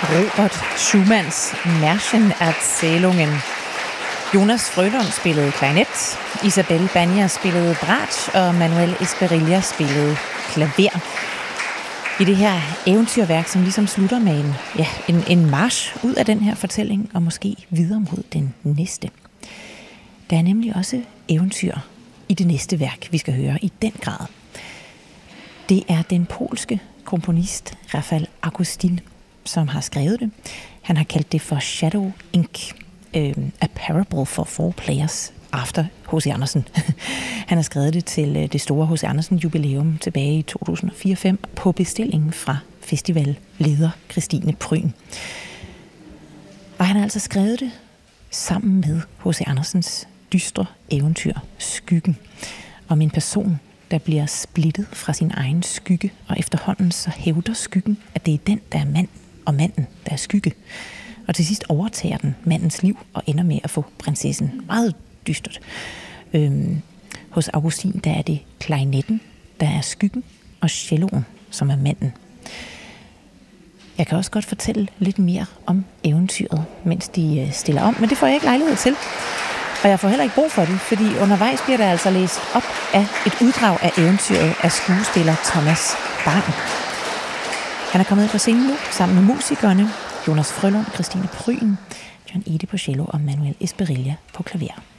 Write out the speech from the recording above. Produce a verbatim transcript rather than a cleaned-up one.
Robert Schumanns Märchenerzählungen. Jonas Frølund spillede klarinet, Isabel Banja spillede bratsch, og Manuel Esperilla spillede klaver. I det her eventyrværk, som ligesom slutter med en, ja, en, en march ud af den her fortælling, og måske videre mod den næste. Der er nemlig også eventyr i det næste værk, vi skal høre i den grad. Det er den polske komponist Rafal Augustin, som har skrevet det. Han har kaldt det for Shadow Incorporated. A Parable for Four Players efter H C Andersen. Han har skrevet det til det store H C Andersen jubilæum tilbage i to tusind og fire til fem på bestillingen fra festivalleder Christine Pryn. Og han har altså skrevet det sammen med H C Andersens dystre eventyr Skyggen, om en person, der bliver splittet fra sin egen skygge, og efterhånden så hævder skyggen, at det er den, der er mand, og manden, der er skygge. Og til sidst overtager den mandens liv og ender med at få prinsessen. Meget dystert. Øhm, hos Augustin, der er det klarinetten, der er skyggen, og celloen, som er manden. Jeg kan også godt fortælle lidt mere om eventyret, mens de stiller om, men det får jeg ikke lejlighed til. Og jeg får heller ikke brug for det, fordi undervejs bliver der altså læst op af et uddrag af eventyret af skuespiller Thomas Bang. Han er kommet på scenen nu sammen med musikerne Jonas Frølund, Christine Pryn, John Ede på cello og Manuel Esperilla på klaver.